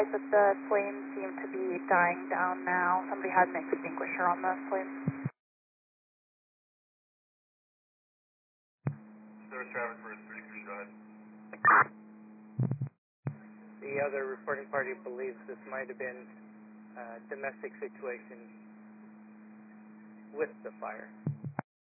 But the flames seem to be dying down now. Somebody had an extinguisher on the flames. Service traffic for 33, go ahead. The other reporting party believes this might have been a domestic situation with the fire.